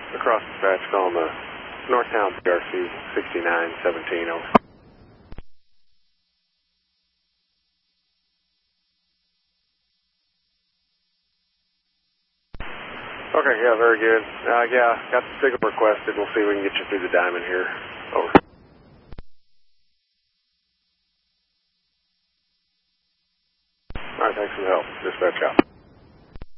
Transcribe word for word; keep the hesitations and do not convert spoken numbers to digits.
across dispatch, calling the Northtown P R C sixty-nine seventeen, over. Okay, yeah, very good. Uh, yeah, got the signal requested. We'll see if we can get you through the diamond here. Over. All right, thanks for the help. Dispatch out.